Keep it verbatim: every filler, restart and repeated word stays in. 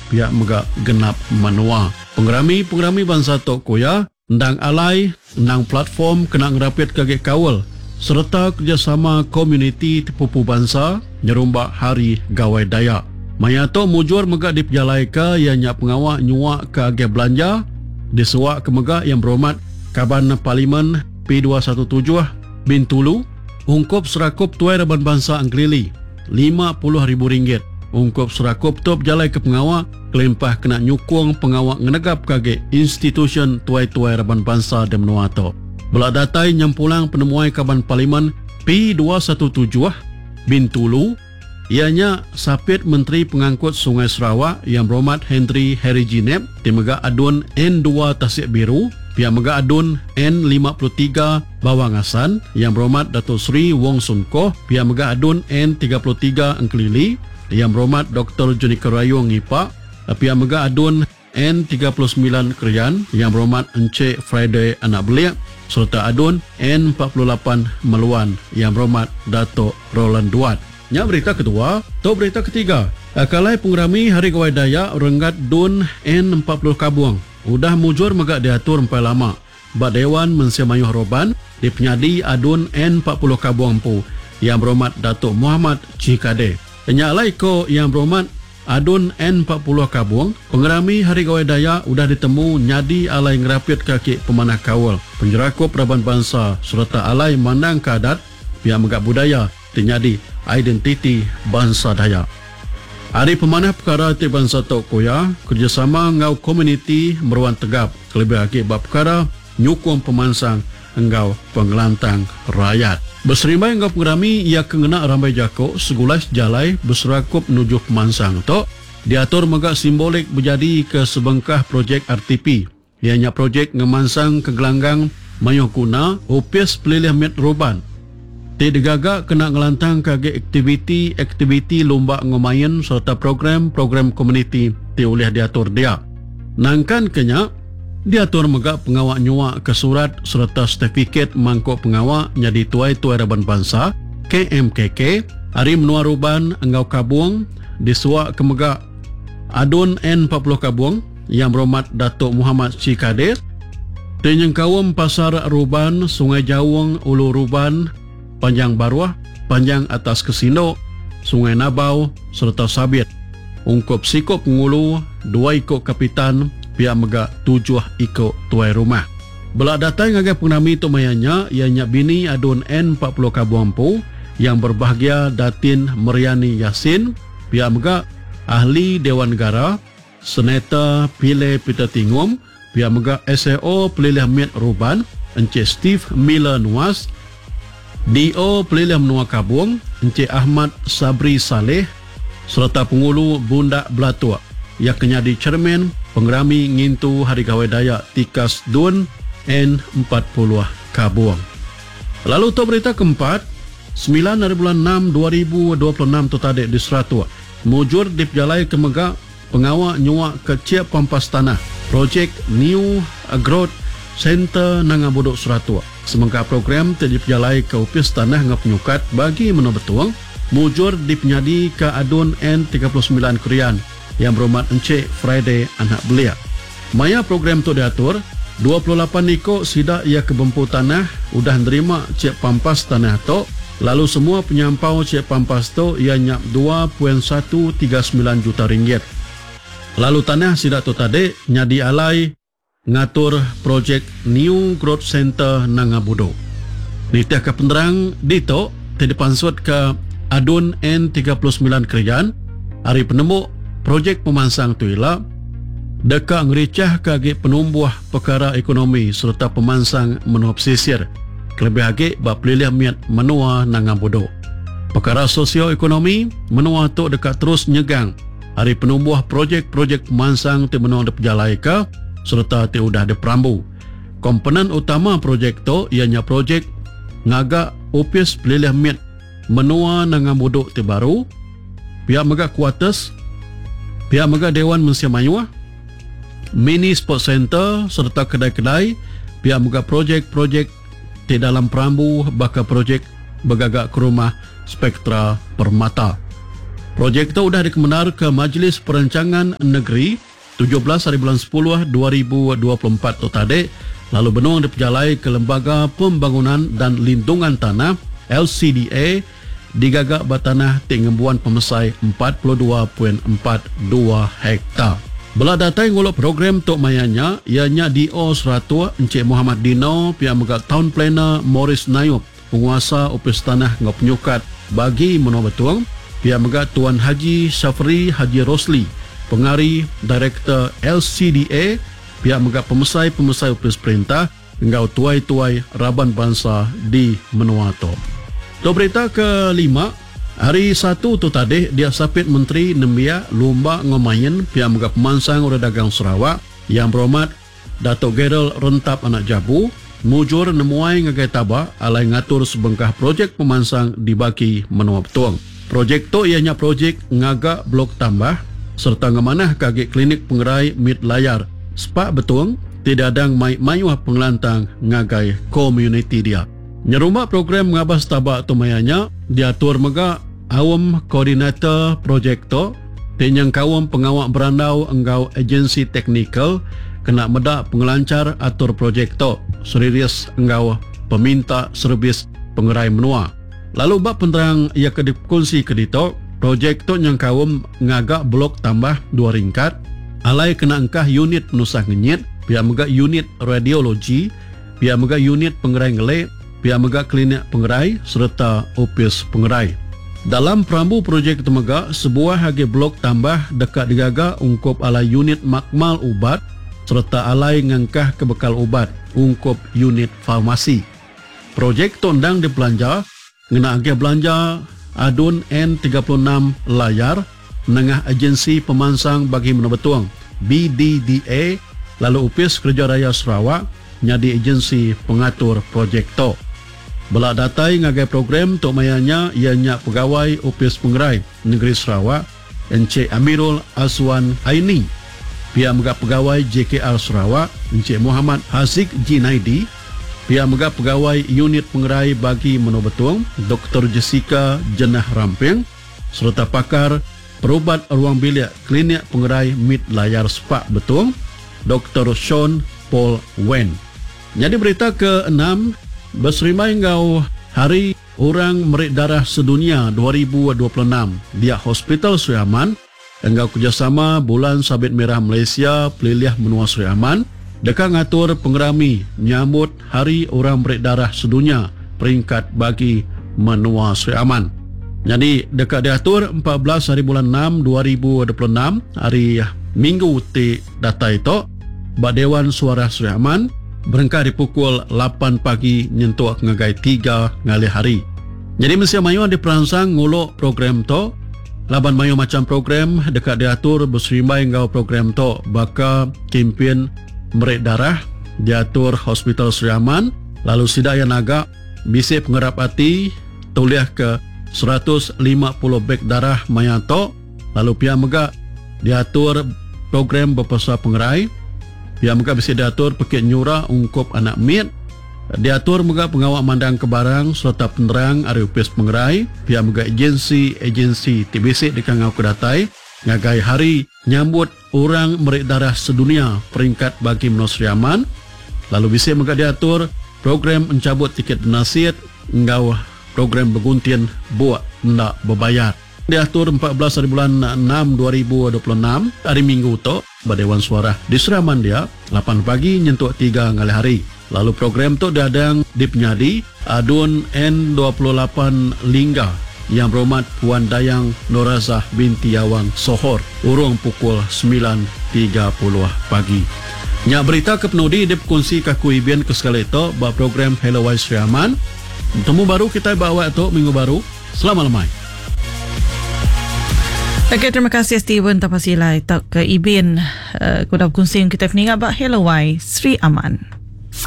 pihak megak genap menua. Pengerami-pengerami bangsa Tok Koya ndang alai ndang platform kena ngerapit kagek kawal serta kerjasama komuniti tepupu bangsa nyerumbak hari gawai Dayak. Maya to mujur megak diperjalai ke ianya pengawak nyuak ke agak belanja disuak ke megak yang berhormat Kaban Parlimen P dua satu tujuh Bintulu ungkup serakup tuai Raban Bangsa Angklili lima puluh ribu ringgit. Ungkup serakup tu berjalai ke pengawak kelimpah kena nyukung pengawak ngenegap kage institution tuai-tuai Raban Bangsa dan menua to. Belak datai nyampulang penemuai Kaban Parlimen P dua satu tujuh Bintulu ianya sapit Menteri Pengangkut Sungai Sarawak yang berhormat Henry Harry Jinep di megak adun N dua Tasik Biru, pihak megak adun N lima puluh tiga Bawangasan yang berhormat Datuk Seri Wong Sun Koh, pihak megak adun N tiga puluh tiga Engkelili yang berhormat Doktor Juni Kerayung Ngipak, pihak megak adun N tiga puluh sembilan Krian yang berhormat Encik Friday Anak Beliak, serta adun N empat puluh lapan Meluan yang berhormat Datuk Roland Duat. Nya berita kedua, atau berita ketiga. Akalai pengerami Hari Gawai Dayak Renggat Dun N empat puluh Kabuang. Udah mujur megak diatur empat lama. Bak Dewan Mensiamayuh Roban di penyadi adun N empat puluh Kabuang Pu yang berhormat Datuk Muhammad Cikade. Nya alai ko yang berhormat adun N empat puluh Kabuang, pengerami Hari Gawai Dayak udah ditemu nyadi alai ngerapit kaki pemanah kawal, penjerakup Raban Bangsa serta alai mandang kadat pihak megak budaya dinyadi identiti bangsa Dayak. Hari pemanah perkara ti bangsa Tok Koya kerjasama ngau komuniti meruan tegap kelebih lagi bab perkara nyukung pemansang engau pengelantang rakyat. Berserimbai engau pengerami ia kengena rambai jako segulas jalai berserakup menuju pemansang Tok diatur megak simbolik menjadi ke sebengkah projek R T P. Ianya projek ngemansang kegelanggang mayuh guna upis pelilih met roban. Ti digagak kena ngelantang kage aktiviti-aktiviti lomba ngomayan serta program-program komuniti ti oleh diatur dia. Nangkan kenya diatur megak pengawak nyuak ke surat serta sertifikat mangkuk pengawak nyadi tuai-tuai Raban Bangsa K M K K hari menua ruban engau Kabuang disuak ke megak adun N empat puluh Kabuang yang berhormat Datuk Muhammad Cikade. Tenyeng kawam pasar ruban Sungai Jawang Ulu Ruban Panjang Baruah, Panjang Atas Kesino, Sungai Nabau, serta Sabit. Ungkup sikop ngulu, dua ikut kapitan, pihak megak tujuh ikut tuai rumah. Belak datai ngagai penami tu mayanya, ianya bini adun N empat puluh Kabuang Pu, yang berbahagia Datin Meriani Yasin, pihak megak ahli Dewan Negara, Seneta Pile Peter Tingum, pihak megak S A O Pelilih Mit Ruban, Encik Steve Miller Nuas, D O Pelilih Menua Kabuang Encik Ahmad Sabri Saleh serta pengulu Bundak Belatua yang kenyadi cermin pengerami ngintu Hari Gawai Dayak Tikas Dun N empat puluh Kabuang. Lalu tu berita keempat, sembilan hari bulan enam dua ribu dua puluh enam tu tadi di Seratua mujur diperjalai ke megak pengawak nyuak ke Ciap Pampas Tanah projek New Growth Center Nangabuduk Seratua. Semangka program terdiperjalai ke upis tanah ngap penyukat bagi menua betuang mujur dipenyadi ke adun N tiga puluh sembilan Krian yang berhormat Encik Friday Anak Beliak. Maya program tu diatur dua puluh lapan ikut sidak ia kebempu tanah udah nerima Ciap Pampas tanah tu, lalu semua penyampau Ciap Pampas tu ia nyap dua perpuluhan satu tiga sembilan juta ringgit. Lalu tanah sidak tu tadi nyadi alai ngatur projek New Growth Center Nangabudo. Nitiah ke penerang dito terdipansut ke adun N tiga puluh sembilan Krian hari penemu projek pemansang tu ialah dekat ngericah kage penumbuh perkara ekonomi serta pemansang menua pesisir kelebih lagi bab pelilih miat menua Nangabudo. Perkara sosioekonomi menua tu dekat terus nyegang hari penumbuh projek-projek pemansang tu menua diperjalai ke serta ti udah diperambu. Komponen utama projek tu ianya projek ngagak upis pelilih mit menua Nangabudo ti baru, pihak megak kuartus, pihak megak Dewan Mensiamayuh, mini sport center serta kedai-kedai, pihak megak projek-projek ti dalam perambu bakal projek bergagak ke rumah Spektra Permata. Projek itu sudah dikemenar ke Majlis Perancangan Negeri tujuh belas hari bulan sepuluh dua ribu dua puluh empat tu tadi, lalu benung diperjalai ke Lembaga Pembangunan dan Lindungan Tanah L C D A digagak batanah tinggembuan pemesai empat puluh dua perpuluhan empat dua hektar. Belah datai nguluk program tok mayanya ianya D O Seratua Encik Muhammad Dino pihak megak Town Planner Morris Nayub, penguasa Opis Tanah ngau penyukat bagi menua betuang pihak megak Tuan Haji Syafri Haji Rosli, pengari Direktur L C D A pihak megak pemesai-pemesai Opis Perintah ngau tuai-tuai Raban Bangsa di menua to. To berita kelima, hari satu tu tadi dia sapit Menteri Nembia Lumba Ngomayen pihak megak pemansang Urang Dagang Sarawak yang berhormat Datuk Gerald Rentap Anak Jabu mujur nemuai ngagai tabak alai ngatur sebengkah projek pemansang dibagi menua betuang. Projek tu ianya projek ngagak blok tambah serta ngamanah kaki klinik pengerai mid layar. Sepak betuang tidak ada mai-mayuh pengelantang ngagai komuniti dia. Nyerumah program ngabas tabak tu mayanya diatur megak awam koordinator projek tu tenyang kawam pengawak berandau enggau agensi teknikal kena medak pengelancar atur projek tu serius enggau peminta servis pengerai menua. Lalu bab penerang ia kedikongsi kedito projek tu yang kawam ngagak blok tambah dua ringkat alai kena engkah unit penusah ngenyit pihak megak unit radiologi pihak megak unit pengerai ngelek pihak megak klinik pengerai serta opis pengerai. Dalam perambu projek itu megak sebuah hagi blok tambah dekat digaga ungkup alai unit makmal ubat serta alai ngangkah kebekal ubat ungkup unit farmasi. Projek itu undang dibelanja ngena agi belanja adun N tiga puluh enam layar nengah agensi pemansang bagi menua betuang B D D A lalu Opis Kerja Raya Sarawak nyadi agensi pengatur projek to. Belak datai ngagai program tok mayanya ianya pegawai Opis Pengerai Negeri Sarawak Encik Amirul Aswan Aini, pihak megak pegawai J K R Sarawak Encik Muhammad Haziq Jinaidi, pihak megak pegawai unit pengerai bagi menua betuang Doktor Jessica Jenah Ramping serta pakar perubat ruang bilik klinik pengerai mid layar sepak betuang Doktor Sean Paul Wen. Jadi berita keenam, berserimai ngau Hari Orang Merik Darah Sedunia dua ribu dua puluh enam dia Hospital Sri Aman engau kerjasama Bulan Sabit Merah Malaysia Peliliah Menua Sri Aman dekat ngatur pengerami menyambut Hari Orang Merik Darah Sedunia peringkat bagi menua Sri Aman. Jadi dekat diatur empat belas hari bulan enam dua ribu dua puluh enam hari Minggu ti data itu Bak Dewan Suara Sri Aman berengkah di pukul lapan pagi nyentuh ngagai tiga ngali hari. Jadi mesti mayu diperansang nguluk program to laban mayu macam program dekat diatur berserimai ngau program to baka kempen merik darah diatur Hospital Sri Aman lalu sidaya naga bisi pengerap hati tuliah ke seratus lima puluh beg darah mayato lalu pihak megak diatur program berpesa pengerai pihak megak bisa diatur pekit nyura ungkup anak mit diatur megak pengawak mandang kebarang serta penerang ari Opis pengerai pihak megak agensi agensi T B C dekat ngau kedatai ngagai hari nyambut Orang Merik Darah Sedunia peringkat bagi menua Sri Aman lalu bisa megak diatur program mencabut tiket nasihat ngau program berguntian buat ndak berbayar diatur empat belas hari bulan enam dua ribu dua puluh enam hari Minggu tu Dewan Suara di Sri Aman dia lapan pagi nyentuh tiga ngali hari. Lalu program tu diadang di penyadi adun N dua puluh lapan Lingga yang berhormat Puan Dayang Norazah binti Awang Sohor urung pukul sembilan tiga puluh pagi. Nyak berita ke penudi dip kongsi kaku ibian ke sekali itu bak program Hello Wise Sri Aman. Temu baru kita bawa itu minggu baru. Selamat lemai. Okey, terima kasih Steven Tapasilai tak ke Ibin uh, kudap kongsi kita ni ngabak Hello Wise Sri Aman.